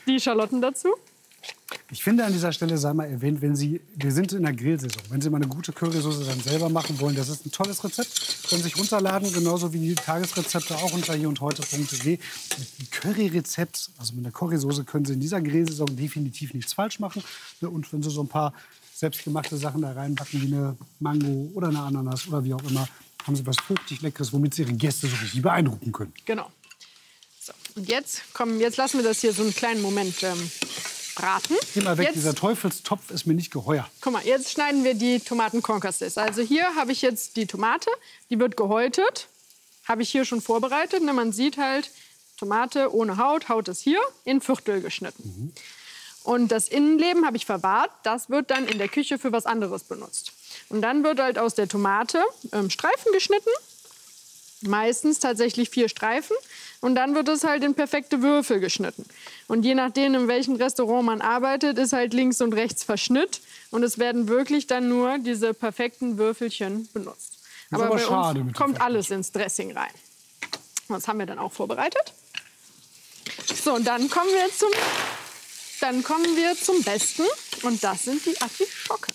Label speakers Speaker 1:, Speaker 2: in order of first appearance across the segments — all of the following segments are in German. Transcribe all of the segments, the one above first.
Speaker 1: die Schalotten dazu.
Speaker 2: Ich finde an dieser Stelle sei mal erwähnt, wir sind in der Grillsaison, wenn Sie mal eine gute Currysoße dann selber machen wollen, das ist ein tolles Rezept, können Sie sich runterladen, genauso wie die Tagesrezepte auch unter hierundheute.de. Mit Curryrezept, also mit einer Currysoße können Sie in dieser Grillsaison definitiv nichts falsch machen. Und wenn Sie so ein paar selbstgemachte Sachen da reinpacken, wie eine Mango oder eine Ananas oder wie auch immer, haben Sie was fruchtig Leckeres, womit Sie Ihre Gäste so richtig beeindrucken können.
Speaker 1: Genau. So, und jetzt lassen wir das hier so einen kleinen Moment braten.
Speaker 2: Geh mal weg,
Speaker 1: jetzt,
Speaker 2: dieser Teufelstopf ist mir nicht geheuer.
Speaker 1: Guck mal, jetzt schneiden wir die Tomaten Concassés. Also hier habe ich jetzt die Tomate, die wird gehäutet. Habe ich hier schon vorbereitet. Ne, man sieht halt, Tomate ohne Haut, Haut ist hier, in Viertel geschnitten. Und das Innenleben habe ich verwahrt. Das wird dann in der Küche für was anderes benutzt. Und dann wird halt aus der Tomate Streifen geschnitten. Meistens tatsächlich 4 Streifen. Und dann wird es halt in perfekte Würfel geschnitten. Und je nachdem, in welchem Restaurant man arbeitet, ist halt links und rechts Verschnitt. Und es werden wirklich dann nur diese perfekten Würfelchen benutzt. Aber bei uns kommt alles ins Dressing rein. Das haben wir dann auch vorbereitet. So, und dann kommen wir zum Besten. Und das sind die Artischocken.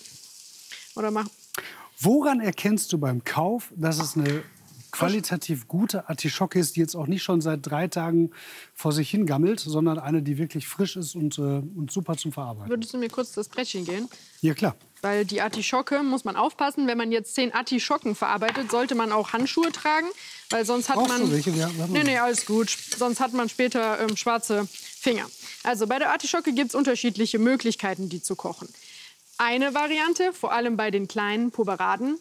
Speaker 2: Woran erkennst du beim Kauf, dass es eine qualitativ gute Artischocke ist, die jetzt auch nicht schon seit 3 Tagen vor sich hingammelt, sondern eine, die wirklich frisch ist und super zum Verarbeiten?
Speaker 1: Würdest du mir kurz das Brettchen gehen?
Speaker 2: Ja, klar.
Speaker 1: Weil die Artischocke, muss man aufpassen, wenn man jetzt 10 Artischocken verarbeitet, sollte man auch Handschuhe tragen, weil sonst hat man...
Speaker 2: Du welche?
Speaker 1: Nee, alles gut. Sonst hat man später schwarze Finger. Also bei der Artischocke gibt es unterschiedliche Möglichkeiten, die zu kochen. Eine Variante, vor allem bei den kleinen Poberaden,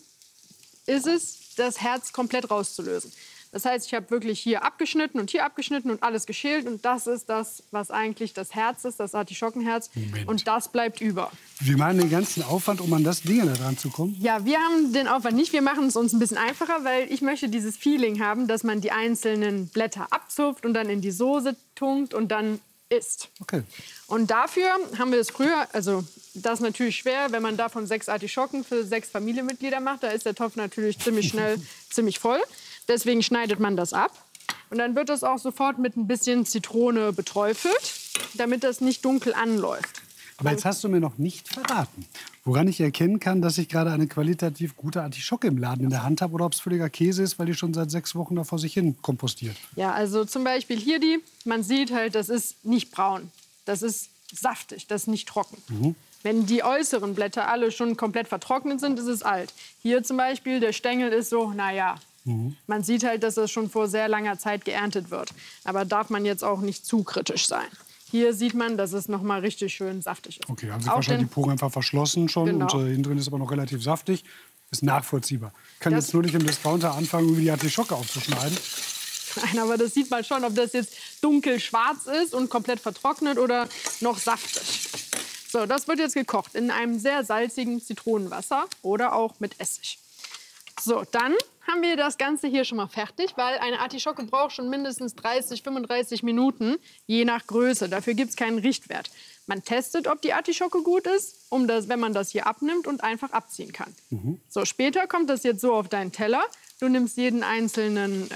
Speaker 1: ist es, das Herz komplett rauszulösen. Das heißt, ich habe wirklich hier abgeschnitten und alles geschält. Und das ist das, was eigentlich das Herz ist, das Artischockenherz.
Speaker 2: Moment.
Speaker 1: Und das bleibt über.
Speaker 2: Wir machen den ganzen Aufwand, um an das Ding da dran zu kommen?
Speaker 1: Ja, wir haben den Aufwand nicht. Wir machen es uns ein bisschen einfacher, weil ich möchte dieses Feeling haben, dass man die einzelnen Blätter abzupft und dann in die Soße tunkt und dann isst.
Speaker 2: Okay.
Speaker 1: Und dafür haben wir es früher, also das ist natürlich schwer, wenn man davon 6 Artischocken für 6 Familienmitglieder macht, da ist der Topf natürlich ziemlich schnell ziemlich voll. Deswegen schneidet man das ab. Und dann wird das auch sofort mit ein bisschen Zitrone beträufelt, damit das nicht dunkel anläuft.
Speaker 2: Aber jetzt hast du mir noch nicht verraten, woran ich erkennen kann, dass ich gerade eine qualitativ gute Artischocke im Laden in der Hand habe oder ob es völliger Käse ist, weil die schon seit 6 Wochen da vor sich hin kompostiert.
Speaker 1: Ja, also zum Beispiel hier man sieht halt, das ist nicht braun. Das ist saftig, das ist nicht trocken. Wenn die äußeren Blätter alle schon komplett vertrocknet sind, ist es alt. Hier zum Beispiel, der Stängel ist so, naja. Man sieht halt, dass das schon vor sehr langer Zeit geerntet wird. Aber darf man jetzt auch nicht zu kritisch sein. Hier sieht man, dass es noch mal richtig schön saftig ist.
Speaker 2: Okay, haben Sie wahrscheinlich die Poren einfach verschlossen schon.
Speaker 1: Genau.
Speaker 2: Und innen drin ist aber noch relativ saftig. Ist nachvollziehbar. Ich kann jetzt nur nicht im Discounter anfangen, irgendwie die Artischocke aufzuschneiden.
Speaker 1: Nein, aber das sieht man schon, ob das jetzt dunkelschwarz ist und komplett vertrocknet oder noch saftig. So, das wird jetzt gekocht in einem sehr salzigen Zitronenwasser oder auch mit Essig. So, dann haben wir das Ganze hier schon mal fertig, weil eine Artischocke braucht schon mindestens 30, 35 Minuten, je nach Größe. Dafür gibt es keinen Richtwert. Man testet, ob die Artischocke gut ist, wenn man das hier abnimmt und einfach abziehen kann. So, später kommt das jetzt so auf deinen Teller. Du nimmst jedes einzelne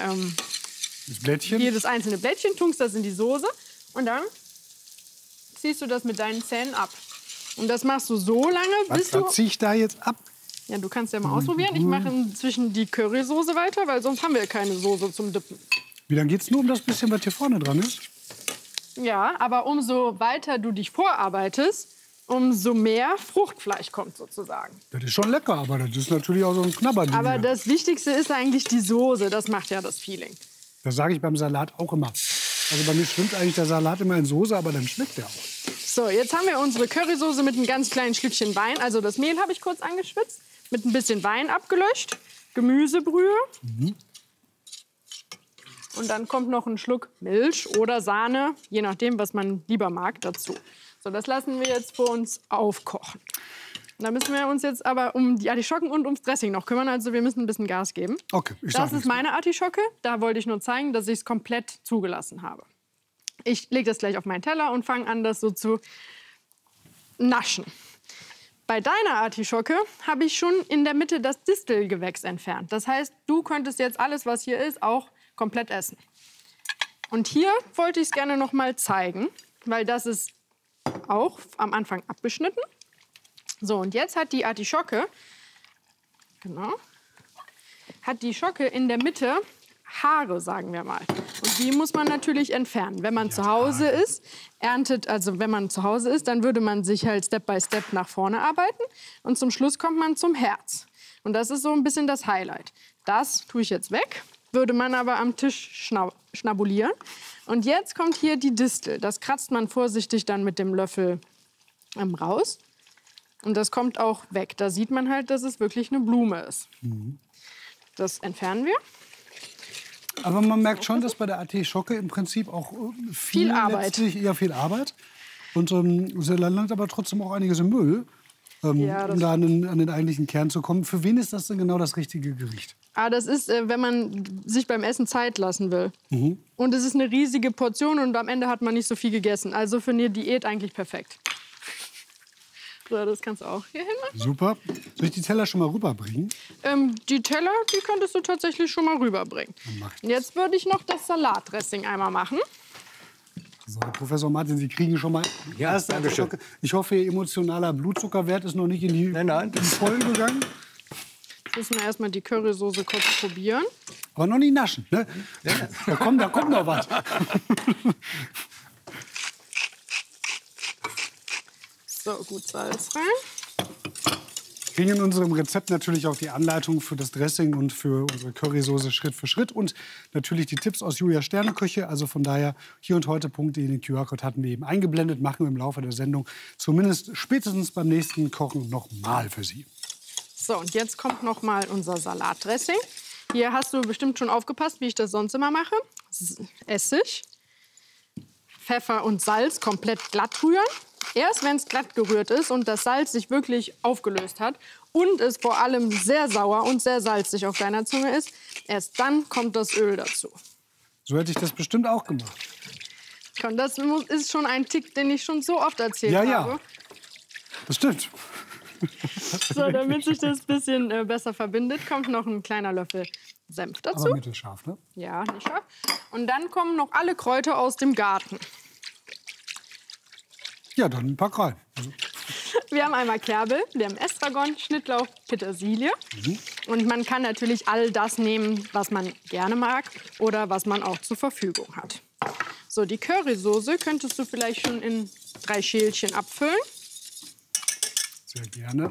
Speaker 1: Blättchen, tunkst das in die Soße und dann ziehst du das mit deinen Zähnen ab. Und das machst du so lange, bis du...
Speaker 2: Was ziehe ich da jetzt ab?
Speaker 1: Ja, du kannst ja mal ausprobieren. Ich mache inzwischen die Currysoße weiter, weil sonst haben wir keine Soße zum Dippen.
Speaker 2: Wie lange geht es nur um das bisschen, was hier vorne dran ist?
Speaker 1: Ja, aber umso weiter du dich vorarbeitest, umso mehr Fruchtfleisch kommt sozusagen.
Speaker 2: Das ist schon lecker, aber das ist natürlich auch so ein Knabberding.
Speaker 1: Aber das Wichtigste ist eigentlich die Soße. Das macht ja das Feeling.
Speaker 2: Das sage ich beim Salat auch immer. Also bei mir schwimmt eigentlich der Salat immer in Soße, aber dann schmeckt der auch.
Speaker 1: So, jetzt haben wir unsere Currysoße mit einem ganz kleinen Schlückchen Wein. Also das Mehl habe ich kurz angeschwitzt. Mit ein bisschen Wein abgelöscht, Gemüsebrühe. Und dann kommt noch ein Schluck Milch oder Sahne, je nachdem, was man lieber mag, dazu. So, das lassen wir jetzt vor uns aufkochen. Und da müssen wir uns jetzt aber um die Artischocken und ums Dressing noch kümmern. Also wir müssen ein bisschen Gas geben.
Speaker 2: Okay,
Speaker 1: das ist meine Artischocke. Da wollte ich nur zeigen, dass ich es komplett zugelassen habe. Ich lege das gleich auf meinen Teller und fange an, das so zu naschen. Bei deiner Artischocke habe ich schon in der Mitte das Distelgewächs entfernt. Das heißt, du könntest jetzt alles, was hier ist, auch komplett essen. Und hier wollte ich es gerne noch mal zeigen, weil das ist auch am Anfang abgeschnitten. So, und jetzt hat die Artischocke, genau, hat die Schocke in der Mitte Haare, sagen wir mal. Und die muss man natürlich entfernen. Wenn man zu Hause ist, wenn man zu Hause ist, dann würde man sich halt Step by Step nach vorne arbeiten. Und zum Schluss kommt man zum Herz. Und das ist so ein bisschen das Highlight. Das tue ich jetzt weg, würde man aber am Tisch schnabulieren. Und jetzt kommt hier die Distel. Das kratzt man vorsichtig dann mit dem Löffel raus. Und das kommt auch weg. Da sieht man halt, dass es wirklich eine Blume ist. Das entfernen wir.
Speaker 2: Aber man merkt schon, dass bei der Artischocke im Prinzip auch viel Arbeit. Viel Arbeit. Und sie landet aber trotzdem auch einiges im Müll, um da an den eigentlichen Kern zu kommen. Für wen ist das denn genau das richtige Gericht?
Speaker 1: Das ist, wenn man sich beim Essen Zeit lassen will. Und es ist eine riesige Portion und am Ende hat man nicht so viel gegessen. Also für eine Diät eigentlich perfekt. So, das kannst du auch hier hin machen.
Speaker 2: Super. Soll ich die Teller schon mal rüberbringen?
Speaker 1: Die Teller, die könntest du tatsächlich schon mal rüberbringen. Jetzt würde ich noch das Salatdressing einmal machen.
Speaker 2: So, Herr Professor Martin, Sie kriegen schon mal die erste Artischocke. Ich hoffe, Ihr emotionaler Blutzuckerwert ist noch nicht in die Vollen gegangen.
Speaker 1: Jetzt müssen wir erstmal die Currysoße kurz probieren.
Speaker 2: Aber noch nicht naschen, ne? Da kommt noch was.
Speaker 1: So, gut Salz rein.
Speaker 2: Wir kriegen in unserem Rezept natürlich auch die Anleitung für das Dressing und für unsere Currysoße Schritt für Schritt und natürlich die Tipps aus Julias Sterneküche. Also von daher hier und heute.de, den QR-Code hatten wir eben eingeblendet, machen wir im Laufe der Sendung zumindest spätestens beim nächsten Kochen noch mal für Sie.
Speaker 1: So, und jetzt kommt noch mal unser Salatdressing. Hier hast du bestimmt schon aufgepasst, wie ich das sonst immer mache. Essig, Pfeffer und Salz komplett glatt rühren. Erst wenn es glatt gerührt ist und das Salz sich wirklich aufgelöst hat und es vor allem sehr sauer und sehr salzig auf deiner Zunge ist, erst dann kommt das Öl dazu.
Speaker 2: So hätte ich das bestimmt auch gemacht.
Speaker 1: Das ist schon ein Tick, den ich schon so oft erzählt habe.
Speaker 2: Ja, das stimmt.
Speaker 1: So, damit sich das ein bisschen besser verbindet, kommt noch ein kleiner Löffel Senf dazu.
Speaker 2: Aber mittelscharf, ne?
Speaker 1: Ja, nicht scharf. Und dann kommen noch alle Kräuter aus dem Garten.
Speaker 2: Ja, dann pack rein. Also.
Speaker 1: Wir haben einmal Kerbel, wir haben Estragon, Schnittlauch, Petersilie. Und man kann natürlich all das nehmen, was man gerne mag oder was man auch zur Verfügung hat. So, die Currysoße könntest du vielleicht schon in 3 Schälchen abfüllen.
Speaker 2: Sehr gerne.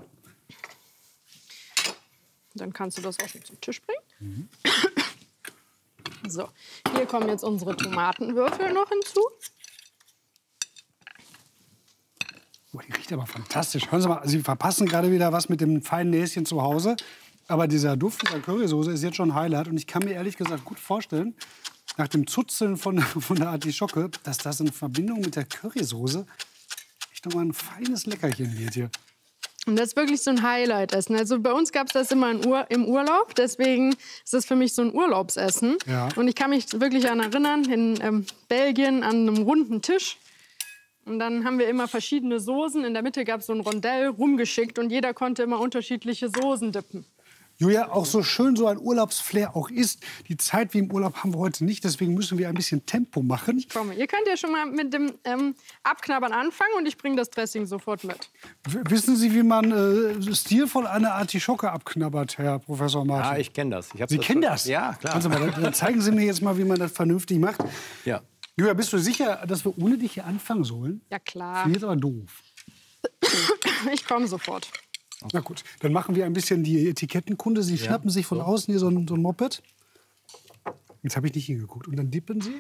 Speaker 1: Dann kannst du das auch schon zum Tisch bringen. So, hier kommen jetzt unsere Tomatenwürfel noch hinzu.
Speaker 2: Oh, die riecht aber fantastisch. Hören Sie mal, Sie verpassen gerade wieder was mit dem feinen Näschen zu Hause. Aber dieser Duft dieser Currysoße ist jetzt schon ein Highlight. Und ich kann mir ehrlich gesagt gut vorstellen, nach dem Zuzeln von der Artischocke, dass das in Verbindung mit der Currysoße echt noch mal ein feines Leckerchen wird hier.
Speaker 1: Und das ist wirklich so ein Highlight-Essen. Also bei uns gab es das immer im Urlaub. Deswegen ist das für mich so ein Urlaubsessen. Ja. Und ich kann mich wirklich daran erinnern, in Belgien an einem runden Tisch. Und dann haben wir immer verschiedene Soßen. In der Mitte gab es so ein Rondell rumgeschickt und jeder konnte immer unterschiedliche Soßen dippen.
Speaker 2: Julia, auch so schön so ein Urlaubsflair auch ist, die Zeit wie im Urlaub haben wir heute nicht. Deswegen müssen wir ein bisschen Tempo machen.
Speaker 1: Komm, ihr könnt ja schon mal mit dem Abknabbern anfangen und ich bringe das Dressing sofort mit.
Speaker 2: Wissen Sie, wie man stilvoll eine Artischocke abknabbert, Herr Professor Martin?
Speaker 3: Ja, ich kenne das.
Speaker 2: Sie kennen das?
Speaker 3: Ja, klar.
Speaker 2: Also mal, dann zeigen Sie mir jetzt mal, wie man das vernünftig macht.
Speaker 3: Ja.
Speaker 2: Julia, bist du sicher, dass wir ohne dich hier anfangen sollen?
Speaker 1: Ja, klar.
Speaker 2: Finde ich jetzt aber doof.
Speaker 1: Ich komme sofort.
Speaker 2: Na gut, dann machen wir ein bisschen die Etikettenkunde. Sie schnappen sich von außen hier so ein Moped. Jetzt habe ich nicht hingeguckt. Und dann dippen Sie.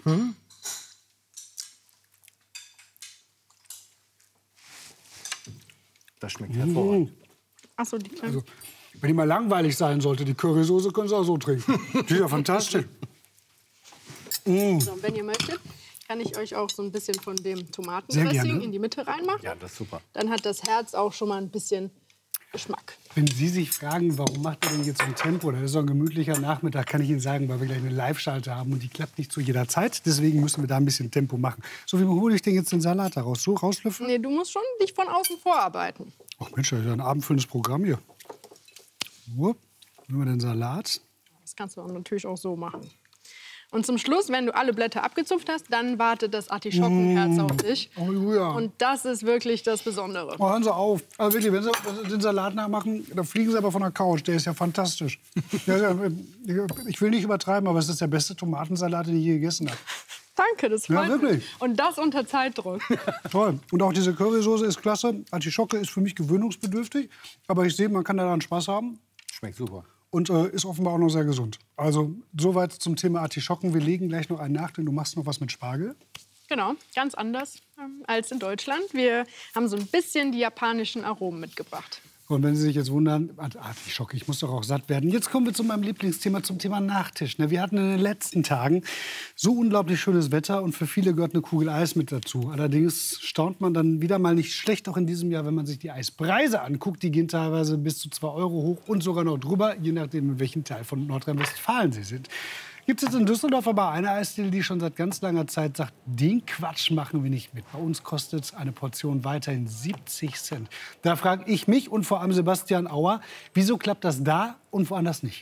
Speaker 3: Das schmeckt hervorragend.
Speaker 1: Ach so, die
Speaker 2: Also, wenn die mal langweilig sein sollte, die Currysoße können Sie auch so trinken. Die ist ja fantastisch.
Speaker 1: So, und wenn ihr möchtet, kann ich euch auch so ein bisschen von dem Tomatendressing in die Mitte reinmachen.
Speaker 3: Ja, das ist super.
Speaker 1: Dann hat das Herz auch schon mal ein bisschen Geschmack.
Speaker 2: Wenn Sie sich fragen, warum macht ihr denn jetzt so ein Tempo? Das ist so ein gemütlicher Nachmittag, kann ich Ihnen sagen, weil wir gleich eine Live-Schalte haben und die klappt nicht zu jeder Zeit. Deswegen müssen wir da ein bisschen Tempo machen. So, wie hole ich denn jetzt den Salat daraus? So rauslöffeln?
Speaker 1: Nee, du musst schon dich von außen vorarbeiten.
Speaker 2: Ach Mensch, das ist ja ein abendfüllendes Programm hier. So, nehmen wir den Salat.
Speaker 1: Das kannst du auch natürlich auch so machen. Und zum Schluss, wenn du alle Blätter abgezupft hast, dann wartet das Artischockenherz auf dich.
Speaker 2: Oh, ja.
Speaker 1: Und das ist wirklich das Besondere.
Speaker 2: Oh, hören Sie auf. Also wirklich, wenn Sie den Salat nachmachen, da fliegen Sie aber von der Couch. Der ist ja fantastisch. Ich will nicht übertreiben, aber es ist der beste Tomatensalat, den ich je gegessen habe.
Speaker 1: Danke, das freut
Speaker 2: Ja, wirklich.
Speaker 1: mich. Und das unter Zeitdruck.
Speaker 2: Toll. Und auch diese Currysoße ist klasse. Artischocke ist für mich gewöhnungsbedürftig. Aber ich sehe, man kann daran Spaß haben.
Speaker 3: Schmeckt super.
Speaker 2: Und ist offenbar auch noch sehr gesund. Also soweit zum Thema Artischocken. Wir legen gleich noch einen nach, denn du machst noch was mit Spargel.
Speaker 1: Genau, ganz anders als in Deutschland. Wir haben so ein bisschen die japanischen Aromen mitgebracht.
Speaker 2: Und wenn Sie sich jetzt wundern, Artischocke, ich muss doch auch satt werden. Jetzt kommen wir zu meinem Lieblingsthema, zum Thema Nachtisch. Wir hatten in den letzten Tagen so unglaublich schönes Wetter und für viele gehört eine Kugel Eis mit dazu. Allerdings staunt man dann wieder mal nicht schlecht, auch in diesem Jahr, wenn man sich die Eispreise anguckt. Die gehen teilweise bis zu 2 Euro hoch und sogar noch drüber, je nachdem, in welchem Teil von Nordrhein-Westfalen Sie sind. Gibt es jetzt in Düsseldorf aber eine Eisdiele, die schon seit ganz langer Zeit sagt, den Quatsch machen wir nicht mit. Bei uns kostet eine Portion weiterhin 70 Cent. Da frage ich mich und vor allem Sebastian Auer, wieso klappt das da und woanders nicht?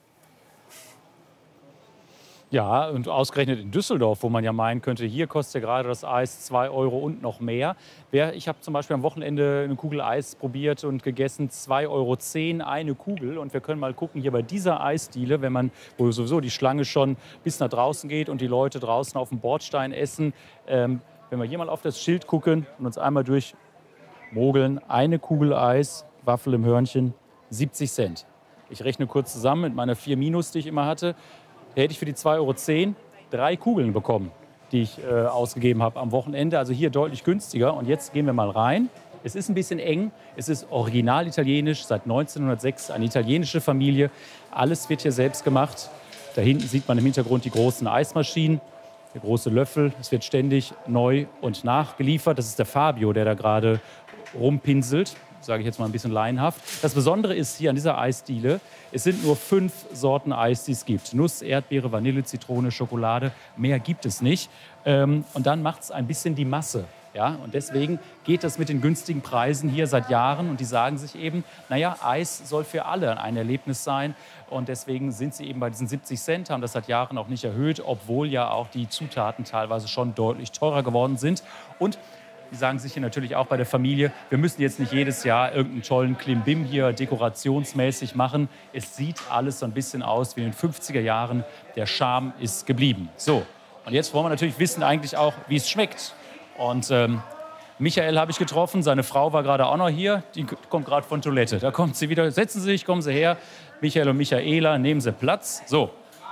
Speaker 4: Ja, und ausgerechnet in Düsseldorf, wo man ja meinen könnte, hier kostet ja gerade das Eis 2 Euro und noch mehr. Ich habe zum Beispiel am Wochenende eine Kugel Eis probiert und gegessen, 2,10 Euro eine Kugel. Und wir können mal gucken, hier bei dieser Eisdiele, wo sowieso die Schlange schon bis nach draußen geht und die Leute draußen auf dem Bordstein essen. Wenn wir hier mal auf das Schild gucken und uns einmal durchmogeln, eine Kugel Eis, Waffel im Hörnchen, 70 Cent. Ich rechne kurz zusammen mit meiner 4 Minus, die ich immer hatte. Da hätte ich für die 2,10 Euro 3 Kugeln bekommen, die ich ausgegeben habe am Wochenende. Also hier deutlich günstiger. Und jetzt gehen wir mal rein. Es ist ein bisschen eng. Es ist original italienisch, seit 1906, eine italienische Familie. Alles wird hier selbst gemacht. Da hinten sieht man im Hintergrund die großen Eismaschinen, der große Löffel. Es wird ständig neu und nachgeliefert. Das ist der Fabio, der da gerade rumpinselt. Sage ich jetzt mal ein bisschen laienhaft. Das Besondere ist hier an dieser Eisdiele, es sind nur 5 Sorten Eis, die es gibt. Nuss, Erdbeere, Vanille, Zitrone, Schokolade. Mehr gibt es nicht. Und dann macht es ein bisschen die Masse. Ja? Und deswegen geht das mit den günstigen Preisen hier seit Jahren. Und die sagen sich eben, naja, Eis soll für alle ein Erlebnis sein. Und deswegen sind sie eben bei diesen 70 Cent, haben das seit Jahren auch nicht erhöht, obwohl ja auch die Zutaten teilweise schon deutlich teurer geworden sind. Und die sagen sich hier natürlich auch bei der Familie, wir müssen jetzt nicht jedes Jahr irgendeinen tollen Klimbim hier dekorationsmäßig machen. Es sieht alles so ein bisschen aus wie in den 50er Jahren. Der Charme ist geblieben. So, und jetzt wollen wir natürlich wissen eigentlich auch, wie es schmeckt. Und Michael habe ich getroffen, seine Frau war gerade auch noch hier. Die kommt gerade von Toilette. Da kommt sie wieder. Setzen Sie sich, kommen Sie her. Michael und Michaela, nehmen Sie Platz. So.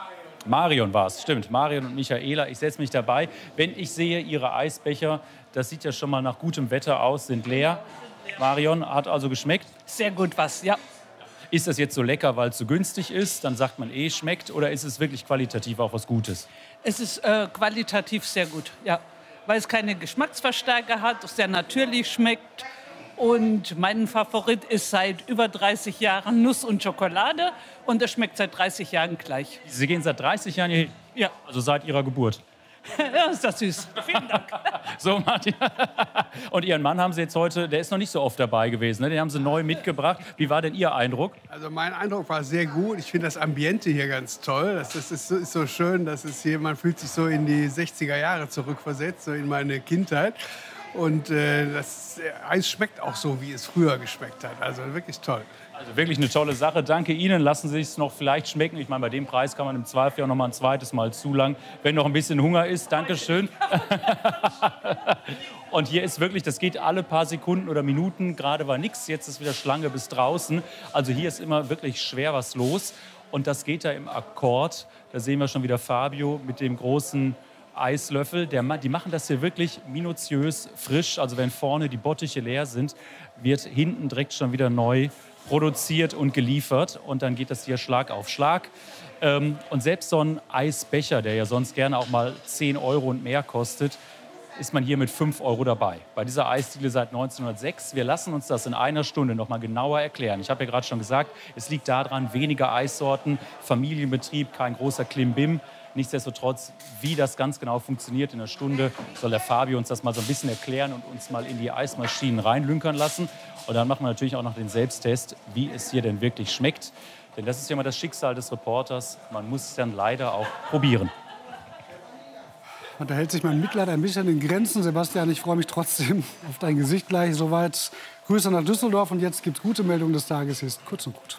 Speaker 4: Marion war es, stimmt. Marion und Michaela, ich setze mich dabei. Wenn ich sehe, Ihre Eisbecher, das sieht ja schon mal nach gutem Wetter aus, sind leer. Marion, hat also geschmeckt?
Speaker 5: Sehr gut was, ja.
Speaker 4: Ist das jetzt so lecker, weil es so günstig ist? Dann sagt man schmeckt. Oder ist es wirklich qualitativ auch was Gutes?
Speaker 5: Es ist qualitativ sehr gut, ja. Weil es keine Geschmacksverstärker hat, sehr natürlich schmeckt. Und mein Favorit ist seit über 30 Jahren Nuss und Schokolade. Und es schmeckt seit 30 Jahren gleich.
Speaker 4: Sie gehen seit 30 Jahren hier?
Speaker 5: Ja.
Speaker 4: Also seit Ihrer Geburt?
Speaker 5: Ja, ist das süß. Vielen Dank.
Speaker 4: So, Martin. Und Ihren Mann haben Sie jetzt heute, der ist noch nicht so oft dabei gewesen, ne? Den haben Sie neu mitgebracht. Wie war denn Ihr Eindruck?
Speaker 3: Also mein Eindruck war sehr gut. Ich finde das Ambiente hier ganz toll. Das ist so schön, dass es hier, man fühlt sich so in die 60er Jahre zurückversetzt, so in meine Kindheit. Und das Eis schmeckt auch so, wie es früher geschmeckt hat. Also wirklich toll.
Speaker 4: Also wirklich eine tolle Sache. Danke Ihnen. Lassen Sie es noch vielleicht schmecken. Ich meine, bei dem Preis kann man im Zweifel ja noch mal ein zweites Mal zulangen, wenn noch ein bisschen Hunger ist. Dankeschön. Und hier ist wirklich, das geht alle paar Sekunden oder Minuten. Gerade war nichts. Jetzt ist wieder Schlange bis draußen. Also hier ist immer wirklich schwer was los. Und das geht da im Akkord. Da sehen wir schon wieder Fabio mit dem großen Eislöffel. Die machen das hier wirklich minutiös frisch. Also wenn vorne die Bottiche leer sind, wird hinten direkt schon wieder neu produziert und geliefert. Und dann geht das hier Schlag auf Schlag. Und selbst so ein Eisbecher, der ja sonst gerne auch mal 10 Euro und mehr kostet, ist man hier mit 5 Euro dabei. Bei dieser Eisdiele seit 1906. Wir lassen uns das in einer Stunde noch mal genauer erklären. Ich habe ja gerade schon gesagt, es liegt daran, weniger Eissorten, Familienbetrieb, kein großer Klimbim. Nichtsdestotrotz, wie das ganz genau funktioniert in einer Stunde, soll der Fabio uns das mal so ein bisschen erklären und uns mal in die Eismaschinen reinlünkern lassen. Und dann machen wir natürlich auch noch den Selbsttest, wie es hier denn wirklich schmeckt. Denn das ist ja immer das Schicksal des Reporters. Man muss es dann leider auch probieren.
Speaker 2: Und da hält sich mein Mitleid ein bisschen in Grenzen. Sebastian, ich freue mich trotzdem auf dein Gesicht gleich. Soweit Grüße nach Düsseldorf. Und jetzt gibt es gute Meldung des Tages. Hier ist Kurz und Gut.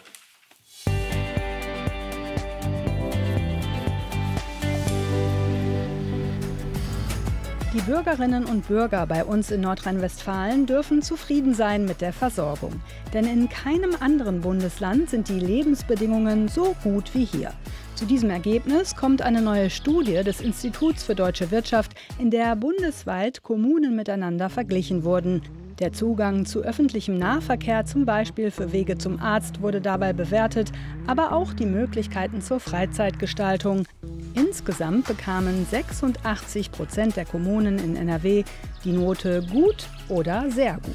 Speaker 6: Die Bürgerinnen und Bürger bei uns in Nordrhein-Westfalen dürfen zufrieden sein mit der Versorgung. Denn in keinem anderen Bundesland sind die Lebensbedingungen so gut wie hier. Zu diesem Ergebnis kommt eine neue Studie des Instituts für Deutsche Wirtschaft, in der bundesweit Kommunen miteinander verglichen wurden. Der Zugang zu öffentlichem Nahverkehr, zum Beispiel für Wege zum Arzt, wurde dabei bewertet, aber auch die Möglichkeiten zur Freizeitgestaltung. Insgesamt bekamen 86% der Kommunen in NRW die Note gut oder sehr gut.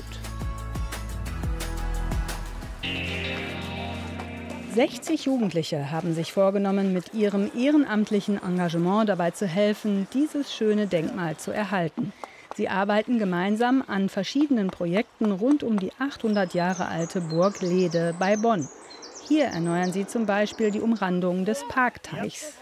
Speaker 6: 60 Jugendliche haben sich vorgenommen, mit ihrem ehrenamtlichen Engagement dabei zu helfen, dieses schöne Denkmal zu erhalten. Sie arbeiten gemeinsam an verschiedenen Projekten rund um die 800 Jahre alte Burg Lehde bei Bonn. Hier erneuern sie zum Beispiel die Umrandung des Parkteichs.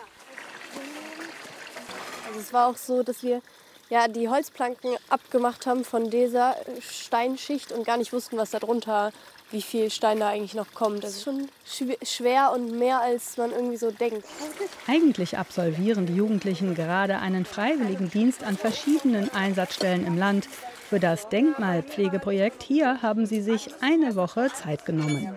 Speaker 7: Also es war auch so, dass wir die Holzplanken abgemacht haben von dieser Steinschicht und gar nicht wussten, was da drunter, wie viel Stein da eigentlich noch kommt. Das ist schon schwer und mehr, als man irgendwie so denkt.
Speaker 6: Eigentlich absolvieren die Jugendlichen gerade einen Freiwilligendienst an verschiedenen Einsatzstellen im Land. Für das Denkmalpflegeprojekt hier haben sie sich eine Woche Zeit genommen.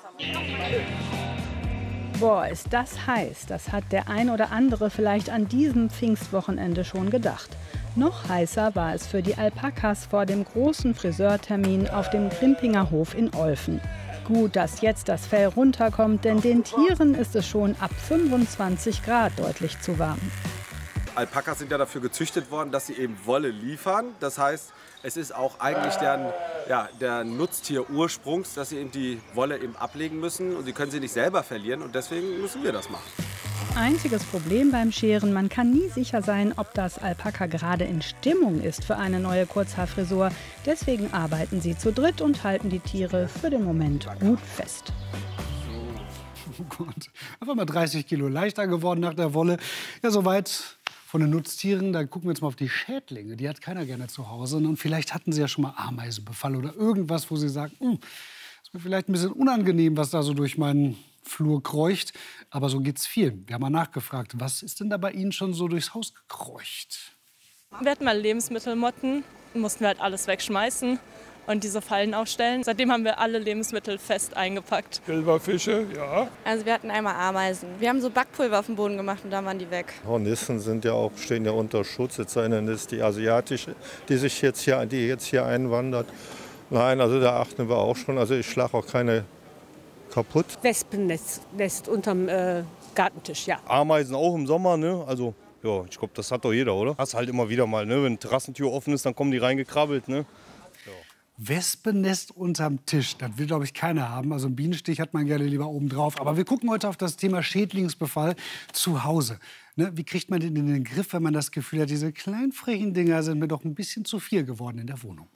Speaker 6: Boah, ist das heiß. Das hat der ein oder andere vielleicht an diesem Pfingstwochenende schon gedacht. Noch heißer war es für die Alpakas vor dem großen Friseurtermin auf dem Grimpinger Hof in Olfen. Gut, dass jetzt das Fell runterkommt, denn den Tieren ist es schon ab 25 Grad deutlich zu warm.
Speaker 8: Alpakas sind ja dafür gezüchtet worden, dass sie eben Wolle liefern. Das heißt, es ist auch eigentlich der Nutztier Ursprungs, dass sie eben die Wolle eben ablegen müssen. Und sie können sie nicht selber verlieren und deswegen müssen wir das machen.
Speaker 6: Einziges Problem beim Scheren, man kann nie sicher sein, ob das Alpaka gerade in Stimmung ist für eine neue Kurzhaarfrisur. Deswegen arbeiten sie zu dritt und halten die Tiere für den Moment gut fest.
Speaker 2: Oh Gott, einfach mal 30 Kilo leichter geworden nach der Wolle. Ja, soweit von den Nutztieren. Dann gucken wir jetzt mal auf die Schädlinge. Die hat keiner gerne zu Hause. Und vielleicht hatten Sie ja schon mal Ameisenbefall oder irgendwas, wo Sie sagen, ist mir vielleicht ein bisschen unangenehm, was da so durch meinen Flur kreucht. Aber so geht's vielen. Wir haben mal nachgefragt, was ist denn da bei Ihnen schon so durchs Haus gekreucht?
Speaker 9: Wir hatten mal Lebensmittelmotten, mussten wir halt alles wegschmeißen und diese Fallen aufstellen. Seitdem haben wir alle Lebensmittel fest eingepackt.
Speaker 10: Silberfische, ja.
Speaker 11: Also wir hatten einmal Ameisen. Wir haben so Backpulver auf den Boden gemacht und dann waren die weg.
Speaker 10: Hornissen stehen ja unter Schutz. Jetzt sei denn, das ist die asiatische, die jetzt hier einwandert. Nein, also da achten wir auch schon. Also ich schlage auch keine kaputt.
Speaker 12: Wespennest unterm Gartentisch, ja.
Speaker 10: Ameisen auch im Sommer, ne? Also ja, ich glaube, das hat doch jeder, oder? Hast halt immer wieder mal, ne? Wenn die Terrassentür offen ist, dann kommen die reingekrabbelt, ne? Ja.
Speaker 2: Wespennest unterm Tisch, das will, glaube ich, keiner haben. Also einen Bienenstich hat man gerne lieber oben drauf. Aber wir gucken heute auf das Thema Schädlingsbefall zu Hause. Ne? Wie kriegt man den in den Griff, wenn man das Gefühl hat, diese kleinen frechen Dinger sind mir doch ein bisschen zu viel geworden in der Wohnung?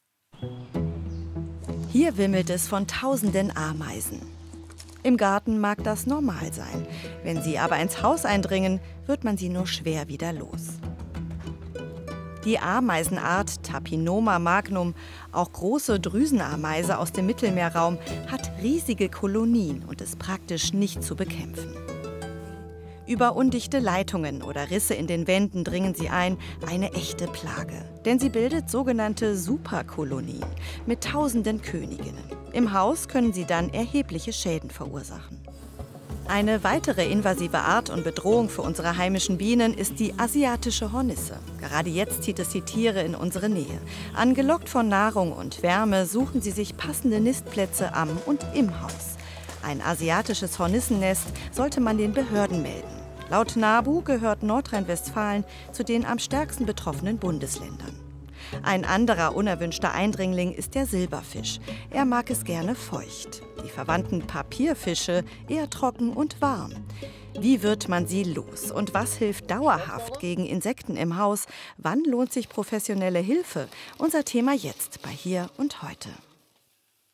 Speaker 13: Hier wimmelt es von tausenden Ameisen. Im Garten mag das normal sein. Wenn sie aber ins Haus eindringen, wird man sie nur schwer wieder los. Die Ameisenart Tapinoma magnum, auch große Drüsenameise aus dem Mittelmeerraum, hat riesige Kolonien und ist praktisch nicht zu bekämpfen. Über undichte Leitungen oder Risse in den Wänden dringen sie ein, eine echte Plage. Denn sie bildet sogenannte Superkolonien mit tausenden Königinnen. Im Haus können sie dann erhebliche Schäden verursachen. Eine weitere invasive Art und Bedrohung für unsere heimischen Bienen ist die asiatische Hornisse. Gerade jetzt zieht es die Tiere in unsere Nähe. Angelockt von Nahrung und Wärme suchen sie sich passende Nistplätze am und im Haus. Ein asiatisches Hornissennest sollte man den Behörden melden. Laut NABU gehört Nordrhein-Westfalen zu den am stärksten betroffenen Bundesländern. Ein anderer unerwünschter Eindringling ist der Silberfisch. Er mag es gerne feucht. Die verwandten Papierfische eher trocken und warm. Wie wird man sie los? Und was hilft dauerhaft gegen Insekten im Haus? Wann lohnt sich professionelle Hilfe? Unser Thema jetzt bei Hier und Heute.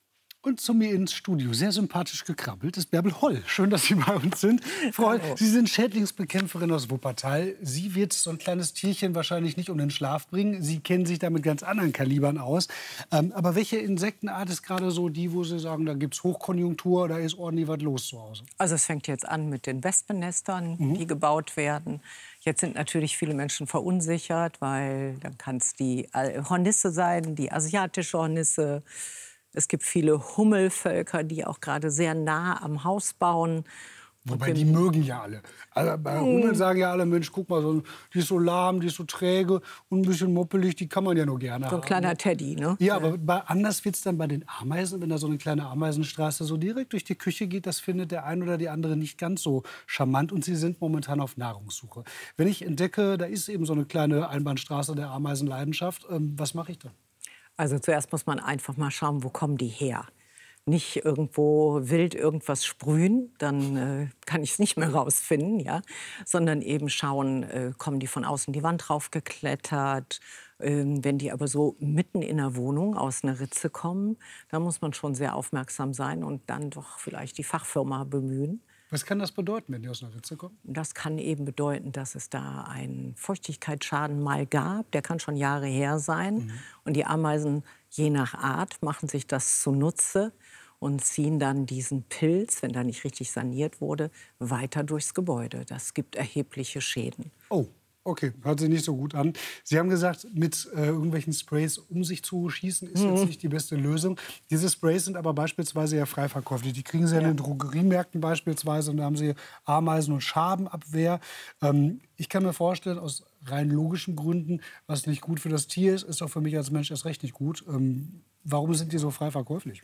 Speaker 2: Und zu mir ins Studio, sehr sympathisch gekrabbelt, ist Bärbel Holl. Schön, dass Sie bei uns sind. Frau Holl, Sie sind Schädlingsbekämpferin aus Wuppertal. Sie wird so ein kleines Tierchen wahrscheinlich nicht um den Schlaf bringen. Sie kennen sich da mit ganz anderen Kalibern aus. Aber welche Insektenart ist gerade so die, wo Sie sagen, da gibt es Hochkonjunktur, da ist ordentlich was los zu Hause?
Speaker 14: Also es fängt jetzt an mit den Wespennestern, die gebaut werden. Jetzt sind natürlich viele Menschen verunsichert, weil dann kann es die Hornisse sein, die asiatische Hornisse. Es gibt viele Hummelvölker, die auch gerade sehr nah am Haus bauen.
Speaker 2: Wobei, die mögen ja alle. Also bei Hummeln sagen ja alle, Mensch, guck mal, die ist so lahm, die ist so träge und ein bisschen moppelig, die kann man ja nur gerne haben.
Speaker 14: So ein kleiner Teddy, ne?
Speaker 2: Ja, aber anders wird es dann bei den Ameisen, wenn da so eine kleine Ameisenstraße so direkt durch die Küche geht, das findet der ein oder die andere nicht ganz so charmant und sie sind momentan auf Nahrungssuche. Wenn ich entdecke, da ist eben so eine kleine Einbahnstraße der Ameisenleidenschaft, was mache ich dann?
Speaker 14: Also zuerst muss man einfach mal schauen, wo kommen die her. Nicht irgendwo wild irgendwas sprühen, dann kann ich es nicht mehr rausfinden, ja? Sondern eben schauen, kommen die von außen die Wand raufgeklettert. Wenn die aber so mitten in der Wohnung aus einer Ritze kommen, dann muss man schon sehr aufmerksam sein und dann doch vielleicht die Fachfirma bemühen.
Speaker 2: Was kann das bedeuten, wenn die aus einer Ritze kommen?
Speaker 14: Das kann eben bedeuten, dass es da einen Feuchtigkeitsschaden mal gab. Der kann schon Jahre her sein. Und die Ameisen, je nach Art, machen sich das zunutze und ziehen dann diesen Pilz, wenn da nicht richtig saniert wurde, weiter durchs Gebäude. Das gibt erhebliche Schäden.
Speaker 2: Oh. Okay, hört sich nicht so gut an. Sie haben gesagt, mit irgendwelchen Sprays um sich zu schießen, ist jetzt nicht die beste Lösung. Diese Sprays sind aber beispielsweise ja frei verkäuflich. Die kriegen Sie ja in den Drogeriemärkten beispielsweise. Und da haben Sie Ameisen- und Schabenabwehr. Ich kann mir vorstellen, aus rein logischen Gründen, was nicht gut für das Tier ist, ist auch für mich als Mensch erst recht nicht gut. Warum sind die so frei verkäuflich?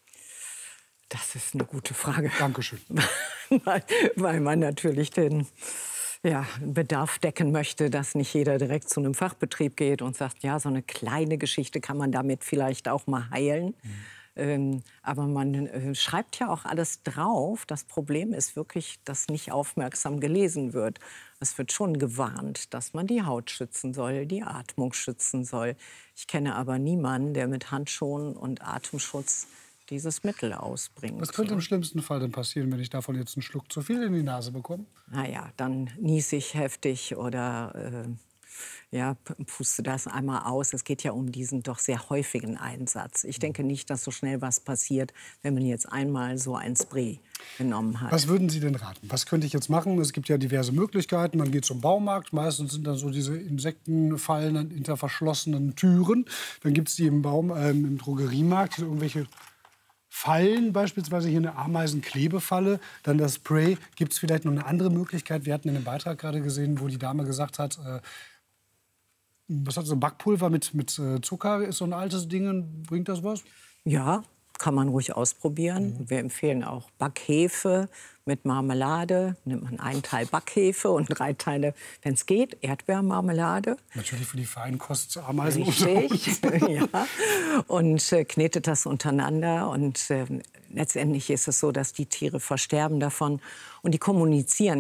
Speaker 14: Das ist eine gute Frage.
Speaker 2: Dankeschön.
Speaker 14: weil man natürlich den Bedarf decken möchte, dass nicht jeder direkt zu einem Fachbetrieb geht und sagt, ja, so eine kleine Geschichte kann man damit vielleicht auch mal heilen. Aber man schreibt ja auch alles drauf. Das Problem ist wirklich, dass nicht aufmerksam gelesen wird. Es wird schon gewarnt, dass man die Haut schützen soll, die Atmung schützen soll. Ich kenne aber niemanden, der mit Handschuhen und Atemschutz dieses Mittel ausbringt.
Speaker 2: Was könnte im schlimmsten Fall denn passieren, wenn ich davon jetzt einen Schluck zu viel in die Nase bekomme?
Speaker 14: Naja, dann niese ich heftig oder puste das einmal aus. Es geht ja um diesen doch sehr häufigen Einsatz. Ich denke nicht, dass so schnell was passiert, wenn man jetzt einmal so ein Spray genommen hat.
Speaker 2: Was würden Sie denn raten? Was könnte ich jetzt machen? Es gibt ja diverse Möglichkeiten. Man geht zum Baumarkt. Meistens sind dann so diese Insektenfallen hinter verschlossenen Türen. Dann gibt es die im Drogeriemarkt, irgendwelche Fallen, beispielsweise hier eine Ameisenklebefalle, dann das Spray. Gibt es vielleicht noch eine andere Möglichkeit? Wir hatten in dem Beitrag gerade gesehen, wo die Dame gesagt hat, was hat so Backpulver mit Zucker, ist so ein altes Ding, bringt das was?
Speaker 14: Ja, kann man ruhig ausprobieren. Wir empfehlen auch Backhefe mit Marmelade. Nimmt man einen Teil Backhefe und 3 Teile, wenn es geht, Erdbeermarmelade.
Speaker 2: Natürlich für die Feinkost-Ameisen.
Speaker 14: Richtig, ja. Und knetet das untereinander. Und letztendlich ist es so, dass die Tiere versterben davon. Und die kommunizieren